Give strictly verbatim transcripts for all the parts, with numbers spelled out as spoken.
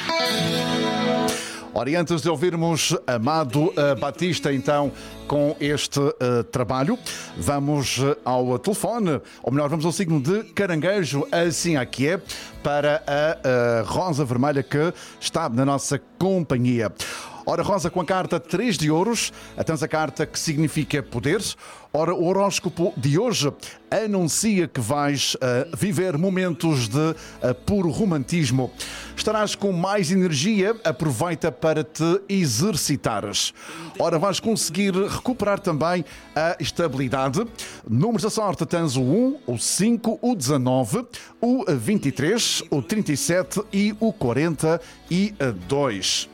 Ora, e antes de ouvirmos Amado uh, Batista, então, com este uh, trabalho, vamos uh, ao telefone, ou melhor, vamos ao signo de Caranguejo, assim aqui é, para a, a Rosa Vermelha que está na nossa companhia. Ora, Rosa, com a carta três de ouros, tens a carta que significa poder. Ora, o horóscopo de hoje anuncia que vais uh, viver momentos de uh, puro romantismo. Estarás com mais energia, aproveita para te exercitares. Ora, vais conseguir recuperar também a estabilidade. Números da sorte tens o um, o cinco, o dezanove, o vinte e três, o trinta e sete e o quarenta e dois.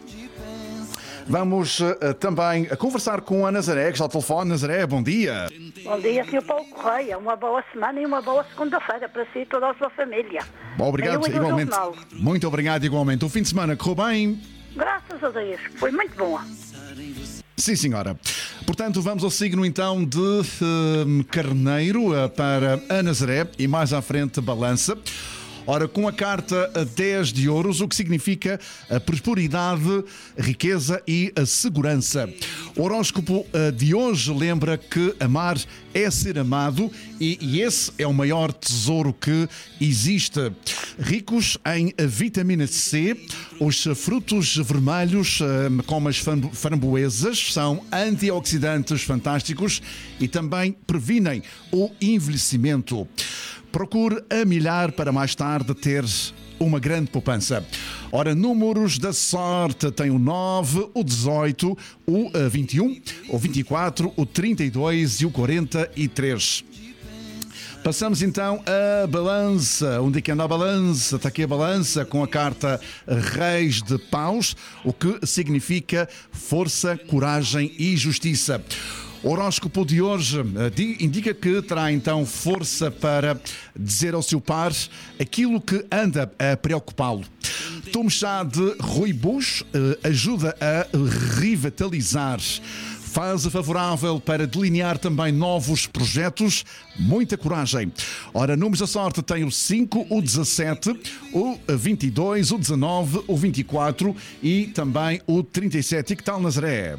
Vamos uh, também conversar com a Nazaré, que está ao telefone. Nazaré, bom dia. Bom dia, senhor Paulo Correia. Uma boa semana e uma boa segunda-feira para si e toda a sua família. Bom, obrigado, Eu igualmente. Muito obrigado, igualmente. O fim de semana correu bem? Graças a Deus, foi muito boa. Sim, senhora. Portanto, vamos ao signo então de uh, Carneiro uh, para a Nazaré e mais à frente Balança. Ora, com a carta dez de ouros, o que significa a prosperidade, riqueza e a segurança. O horóscopo de hoje lembra que amar é ser amado e, e esse é o maior tesouro que existe. Ricos em vitamina C, os frutos vermelhos, como as framboesas, são antioxidantes fantásticos e também previnem o envelhecimento. Procure amilhar para mais tarde ter uma grande poupança. Ora, números da sorte tem o nove, o dezoito, o vinte e um, o vinte e quatro, o trinta e dois e o quarenta e três. Passamos então a balança. Onde é que anda a balança? Está aqui a balança com a carta Reis de Paus, o que significa força, coragem e justiça. O horóscopo de hoje indica que terá então força para dizer ao seu par aquilo que anda a preocupá-lo. Tome chá de rooibos ajuda a revitalizar. Fase favorável para delinear também novos projetos. Muita coragem. Ora, números da sorte tem o cinco, o dezassete, o vinte e dois, o dezanove, o vinte e quatro e também o trinta e sete. E que tal, Nazaré?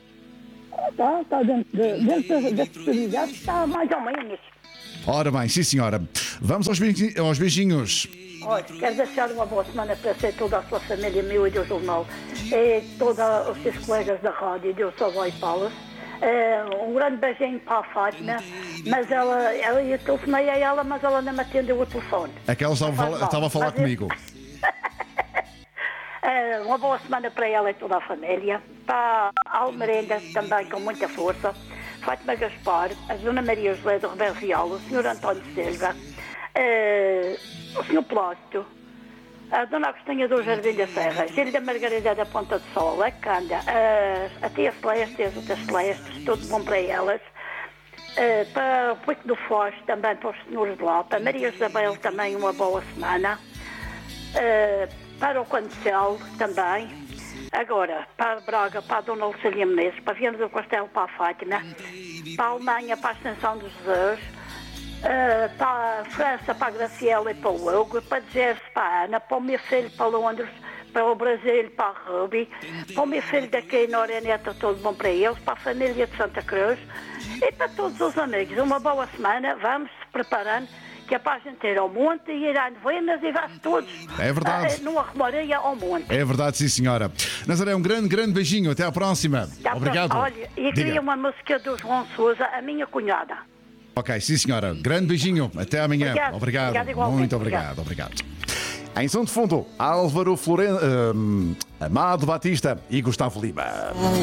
Está, está dentro, de, dentro da possibilidade, está mais ou menos. Ora bem, sim senhora. Vamos aos beijinhos. Aos beijinhos. Olha, quero deixar uma boa semana para ser toda a sua família, meu e do jornal, e todos os seus colegas da rádio, do Savoy Palace. Uh, um grande beijinho para a Fátima, mas ela, ela eu telefonei a ela, mas ela não me atendeu o telefone. Aquela estava, estava a falar mas comigo. Uh, uma boa semana para ela e toda a família. Para a Almerenda também com muita força. Fátima Gaspar, a Dona Maria José do Rebelo Real, o senhor António Silva, uh, o senhor Plácido, a Dona Agostinha do Jardim da Serra, Gilda Margarida da Ponta do Sol, a Canda, uh, a Tia Celeste e as outras Celestes, tudo bom para elas. Uh, para o Pico do Foz, também para os senhores de lá. Para Maria Isabel também uma boa semana. Uh, para o Condicel também. Agora, para Braga, para a Dona Lucília Menezes, para Viana do Castelo, para a Fátima, para a Alemanha, para a Ascensão dos Jesus, uh, para a França, para a Graciela e para o Hugo, para Jersey, para a Ana, para o meu filho, para Londres, para o Brasil, para a Ruby, para o meu filho daqui, Nora Neta, tudo bom para eles, para a família de Santa Cruz e para todos os amigos. Uma boa semana, vamos se preparando, que é para a gente ir ao monte e ir a novenas e vai-se todos. É verdade. Uh, numa romaria ao monte. É verdade, sim, senhora. Nazaré, um grande, grande beijinho. Até à próxima. Tá. Obrigado. Pra... Olha, e Diga. Queria uma música do João Sousa, a minha cunhada. Ok, sim, senhora. Grande beijinho. Até amanhã. Obrigado. Obrigado. Obrigado Muito obrigado. Obrigado. obrigado. Em som de fundo, Álvaro Floren... Uh, Amado Batista e Gustavo Lima.